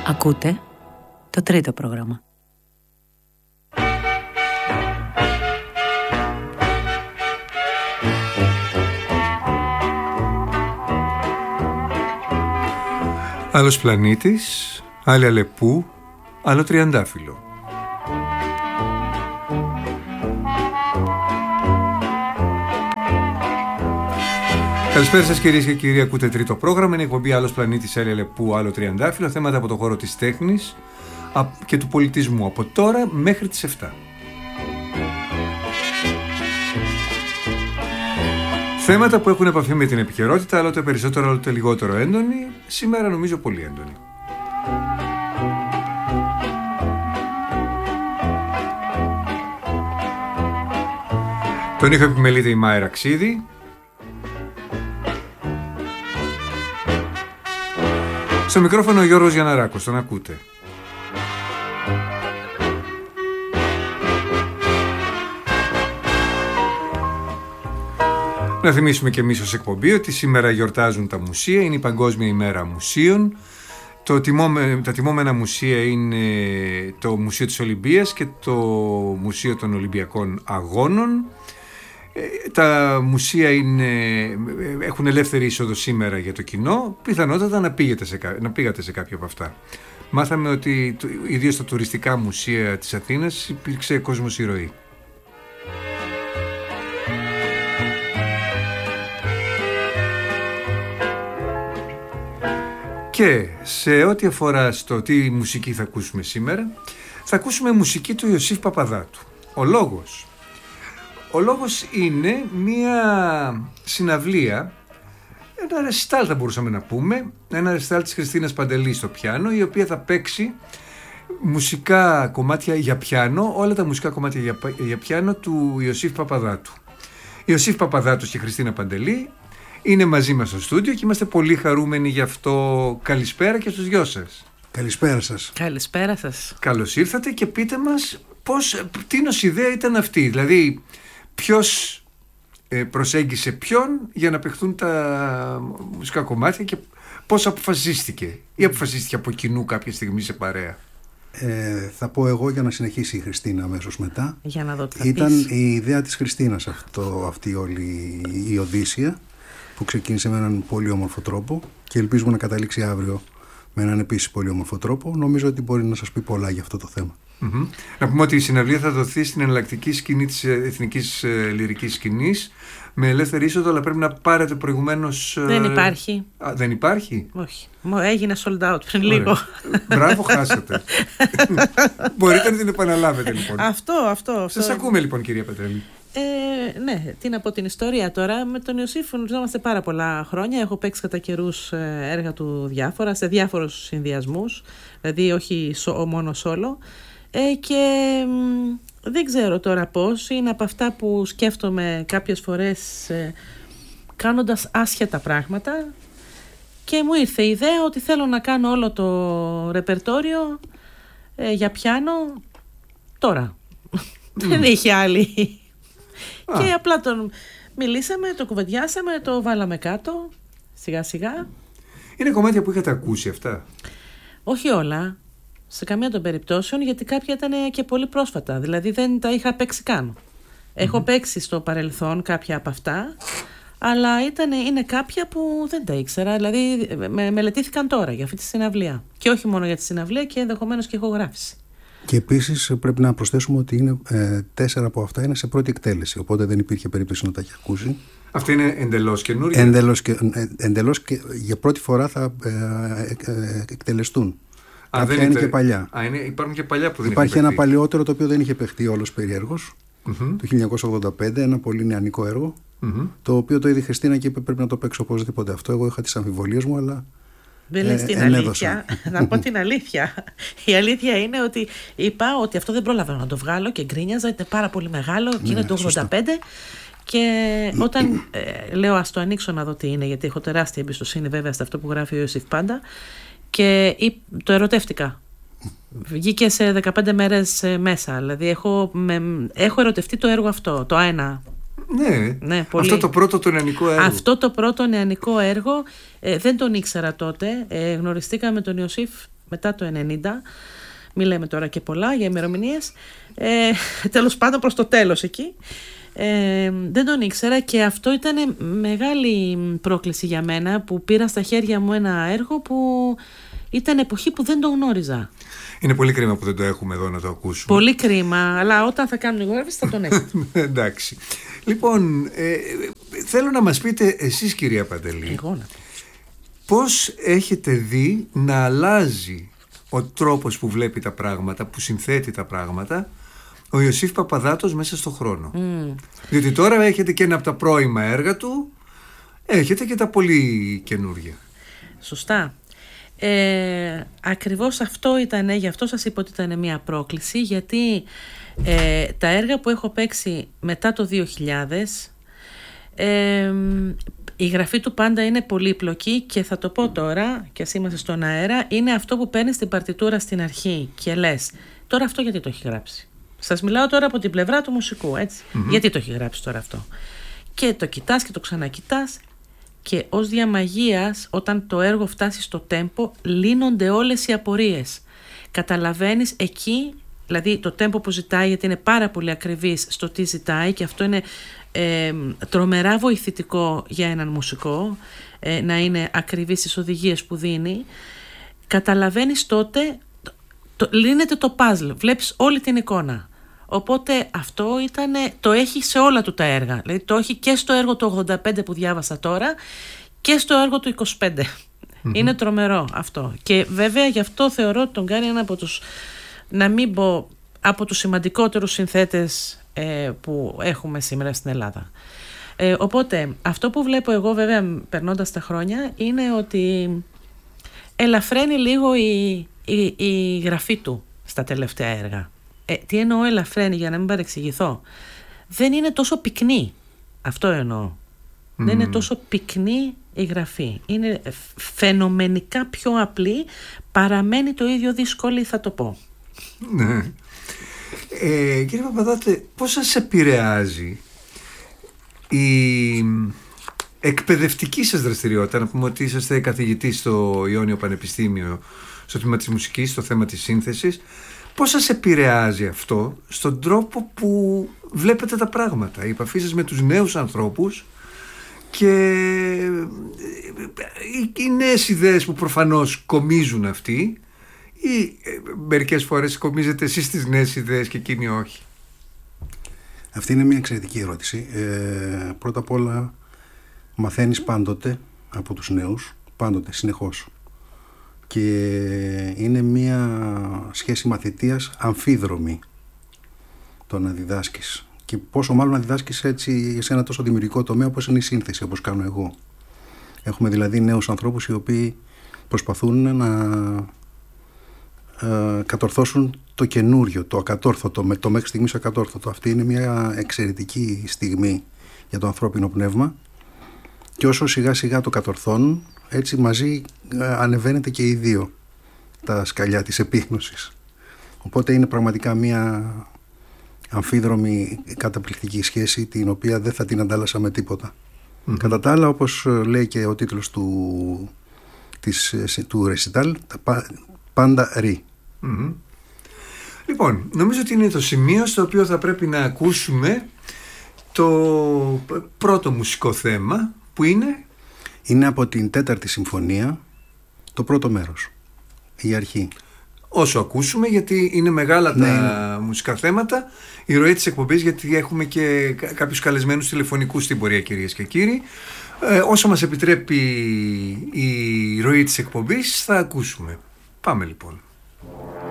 Ακούτε το τρίτο πρόγραμμα. Άλλος πλανήτης, άλλη Αλεπού, άλλο τριαντάφυλλο. Καλησπέρα σας κυρίες και κύριοι, ακούτε τρίτο πρόγραμμα. Είναι η εκπομπή Άλλος πλανήτης, άλλη Αλεπού, άλλο τριαντάφυλλο. Θέματα από το χώρο της τέχνης και του πολιτισμού από τώρα μέχρι τις 7. Θέματα που έχουν επαφή με την επικαιρότητα, άλλοτε περισσότερο, άλλοτε λιγότερο έντονη. Σήμερα νομίζω πολύ έντονη. Τον ήχο επιμελείται η Μάη Ραξίδη. Στο μικρόφωνο ο Γιώργος Γιανναράκος, τον ακούτε. Να θυμίσουμε και εμείς ως εκπομπή ότι σήμερα γιορτάζουν τα μουσεία, είναι η Παγκόσμια ημέρα μουσείων. Τα τιμόμενα μουσεία είναι το Μουσείο της Ολυμπίας και το Μουσείο των Ολυμπιακών Αγώνων. Τα μουσεία έχουν ελεύθερη είσοδο σήμερα για το κοινό, πιθανότατα να πήγατε σε κάποια από αυτά. Μάθαμε ότι ιδίως στα τουριστικά μουσεία της Αθήνας υπήρξε κόσμος ηρωή. Και σε ό,τι αφορά στο τι μουσική θα ακούσουμε σήμερα, θα ακούσουμε μουσική του Ιωσήφ Παπαδάτου. Ο λόγος είναι μια συναυλία, ένα ρεσιτάλ θα μπορούσαμε να πούμε, ένα ρεσιτάλ της Χριστίνας Παντελή στο πιάνο, η οποία θα παίξει μουσικά κομμάτια για πιάνο, όλα τα μουσικά κομμάτια για πιάνο του Ιωσήφ Παπαδάτου. Ιωσήφ Παπαδάτος και Χριστίνα Παντελή είναι μαζί μας στο στούντιο και είμαστε πολύ χαρούμενοι γι' αυτό. Καλησπέρα και στους δυο σας. Καλησπέρα σας. Καλησπέρα σας. Καλώς ήρθατε και πείτε μας τίνος ιδέα ήταν αυτή, δηλαδή ποιος προσέγγισε ποιον για να παιχτούν τα μουσικά κομμάτια και πώς αποφασίστηκε ή αποφασίστηκε από κοινού κάποια στιγμή σε παρέα. Θα πω εγώ για να συνεχίσει η Χριστίνα αμέσως μετά. Για να δω τι θα Ήταν πεις. η ιδέα της Χριστίνας αυτή όλη η Οδύσσια που ξεκίνησε με έναν πολύ όμορφο τρόπο και ελπίζουμε να καταλήξει αύριο με έναν επίσης πολύ όμορφο τρόπο. Νομίζω ότι μπορεί να σας πει πολλά για αυτό το θέμα. Mm-hmm. Να πούμε ότι η συναυλία θα δοθεί στην εναλλακτική σκηνή της εθνικής λυρικής σκηνής με ελεύθερη είσοδο, αλλά πρέπει να πάρετε προηγουμένως. Δεν υπάρχει. Δεν υπάρχει? Όχι. Έγινε sold out πριν λίγο. Μπράβο, χάσατε. Μπορείτε να την επαναλάβετε λοιπόν. Αυτό. Σας ακούμε λοιπόν, κυρία Πετρέλη. Ναι, τι να πω την ιστορία τώρα. Με τον Ιωσήφ γνωριζόμαστε πάρα πολλά χρόνια. Έχω παίξει κατά καιρούς έργα του διάφορα, σε διάφορους συνδυασμούς, δηλαδή όχι μόνο solo. Και δεν ξέρω τώρα πώς, είναι από αυτά που σκέφτομαι κάποιες φορές κάνοντας άσχετα πράγματα και μου ήρθε η ιδέα ότι θέλω να κάνω όλο το ρεπερτόριο για πιάνο τώρα. Δεν είχε άλλη. Και απλά τον μιλήσαμε, το κουβεντιάσαμε, το βάλαμε κάτω σιγά σιγά. Είναι κομμάτια που είχατε ακούσει αυτά? Όχι όλα. Σε καμία των περιπτώσεων, γιατί κάποια ήταν και πολύ πρόσφατα. Δηλαδή δεν τα είχα παίξει καν. Έχω παίξει στο παρελθόν κάποια από αυτά, αλλά είναι κάποια που δεν τα ήξερα. Δηλαδή μελετήθηκαν τώρα για αυτή τη συναυλία. Και όχι μόνο για τη συναυλία, και ενδεχομένως και ηχογράφηση. Και επίσης πρέπει να προσθέσουμε ότι είναι 4 από αυτά είναι σε πρώτη εκτέλεση. Οπότε δεν υπήρχε περίπτωση να τα έχει ακούσει. Αυτή είναι εντελώς καινούργια. Εντελώς και για πρώτη φορά θα εκτελεστούν. Κάποια είναι και παλιά. Υπάρχουν και παλιά που δεν Υπάρχει ένα παλιότερο το οποίο δεν είχε παιχτεί όλος περιέργως, το 1985, ένα πολύ νεανικό έργο, το οποίο το είδε η Χριστίνα και είπε πρέπει να το παίξω οπωσδήποτε αυτό. Εγώ είχα τις αμφιβολίες μου, αλλά δεν λες την αλήθεια. Να πω την αλήθεια. Η αλήθεια είναι ότι είπα ότι αυτό δεν πρόλαβα να το βγάλω και γκρίνιαζα, είναι πάρα πολύ μεγάλο και είναι το 85. Και όταν λέω ας το ανοίξω να δω τι είναι, γιατί έχω τεράστια εμπιστοσύνη βέβαια σε αυτό που γράφει ο Ιωσήφ πάντα, και το ερωτεύτηκα. Βγήκε σε 15 μέρες μέσα. Δηλαδή έχω ερωτευτεί το έργο αυτό, το ΑΕΝΑ. Ναι, πολύ. Αυτό το πρώτο το νεανικό έργο. Αυτό το πρώτο νεανικό έργο δεν τον ήξερα τότε. Γνωριστήκαμε με τον Ιωσήφ μετά το 90, μη λέμε τώρα και πολλά για ημερομηνίες, τέλος πάντων προς το τέλος εκεί. Δεν τον ήξερα και αυτό ήταν μεγάλη πρόκληση για μένα, που πήρα στα χέρια μου ένα έργο που ήταν εποχή που δεν το γνώριζα. Είναι πολύ κρίμα που δεν το έχουμε εδώ να το ακούσουμε. Πολύ κρίμα, αλλά όταν θα κάνουν ηχογράφηση θα τον έχετε. Εντάξει. Λοιπόν, θέλω να μας πείτε εσείς, κυρία Παντελή, Εγώ να πω. πώς έχετε δει να αλλάζει ο τρόπος που βλέπει τα πράγματα, που συνθέτει τα πράγματα, ο Ιωσήφ Παπαδάτος μέσα στο χρόνο. Διότι τώρα έχετε και ένα από τα πρώιμα έργα του, έχετε και τα πολύ καινούργια. Σωστά. Ακριβώς αυτό ήταν, γι' αυτό σας είπα ότι ήταν μια πρόκληση, γιατί τα έργα που έχω παίξει μετά το 2000, η γραφή του πάντα είναι πολύπλοκη και θα το πω τώρα, και ας είμαστε στον αέρα, είναι αυτό που παίρνεις την παρτιτούρα στην αρχή και λες, τώρα αυτό γιατί το έχει γράψει. Σας μιλάω τώρα από την πλευρά του μουσικού, έτσι. Γιατί το έχει γράψει τώρα αυτό. Και το κοιτάς και το ξανακοιτάς και ως διαμαγείας, όταν το έργο φτάσει στο τέμπο, λύνονται όλες οι απορίες. Καταλαβαίνεις εκεί, δηλαδή το τέμπο που ζητάει, γιατί είναι πάρα πολύ ακριβής στο τι ζητάει και αυτό είναι τρομερά βοηθητικό για έναν μουσικό, να είναι ακριβής στις οδηγίες που δίνει. Καταλαβαίνεις τότε, λύνεται το puzzle, βλέπεις όλη την εικόνα. Οπότε αυτό το έχει σε όλα του τα έργα. Δηλαδή το έχει και στο έργο του 85 που διάβασα τώρα και στο έργο του 25. Είναι τρομερό αυτό. Και βέβαια γι' αυτό θεωρώ ότι τον κάνει ένα από τους, να μην πω, από τους σημαντικότερους συνθέτες που έχουμε σήμερα στην Ελλάδα. Οπότε αυτό που βλέπω εγώ, βέβαια περνώντας τα χρόνια, είναι ότι ελαφραίνει λίγο η γραφή του στα τελευταία έργα. Τι εννοώ ελαφραίνει, για να μην παρεξηγηθώ? Δεν είναι τόσο πυκνή. Αυτό εννοώ. Δεν είναι τόσο πυκνή η γραφή. Είναι φαινομενικά πιο απλή. Παραμένει το ίδιο δύσκολη, θα το πω. Ναι. Κύριε Παπαδάτε, πώς σας επηρεάζει η εκπαιδευτική σας δραστηριότητα? Να πούμε ότι είσαστε καθηγητής στο Ιόνιο Πανεπιστήμιο, στο τμήμα της μουσικής, στο θέμα της σύνθεσης. Πώς σας επηρεάζει αυτό στον τρόπο που βλέπετε τα πράγματα, η επαφή σας με τους νέους ανθρώπους και οι νέες ιδέες που προφανώς κομίζουν αυτοί, ή μερικές φορές κομίζετε εσείς τις νέες ιδέες και εκείνοι όχι? Αυτή είναι μια εξαιρετική ερώτηση. Πρώτα απ' όλα μαθαίνεις πάντοτε από τους νέους, πάντοτε, συνεχώς. Και είναι μια σχέση μαθητείας αμφίδρομη το να διδάσκεις. Και πόσο μάλλον να διδάσκεις έτσι σε ένα τόσο δημιουργικό τομέα όπως είναι η σύνθεση, όπως κάνω εγώ. Έχουμε δηλαδή νέους ανθρώπους οι οποίοι προσπαθούν να κατορθώσουν το καινούριο, το ακατόρθωτο, με το μέχρι στιγμής ακατόρθωτο. Αυτή είναι μια εξαιρετική στιγμή για το ανθρώπινο πνεύμα και όσο σιγά σιγά το κατορθώνουν, έτσι μαζί ανεβαίνεται και οι δύο τα σκαλιά της επίγνωσης. Οπότε είναι πραγματικά μια αμφίδρομη καταπληκτική σχέση, την οποία δεν θα την αντάλλασα με τίποτα. Κατά τα άλλα, όπως λέει και ο τίτλος του recital, πάντα ρί. Λοιπόν, νομίζω ότι είναι το σημείο στο οποίο θα πρέπει να ακούσουμε το πρώτο μουσικό θέμα, που είναι από την 4η συμφωνία, το πρώτο μέρος, η αρχή. Όσο ακούσουμε, γιατί είναι μεγάλα τα μουσικά θέματα, η ροή της εκπομπής, γιατί έχουμε και κάποιους καλεσμένους τηλεφωνικούς στην πορεία, κυρίες και κύριοι. Όσο μας επιτρέπει η ροή της εκπομπής, θα ακούσουμε. Πάμε λοιπόν.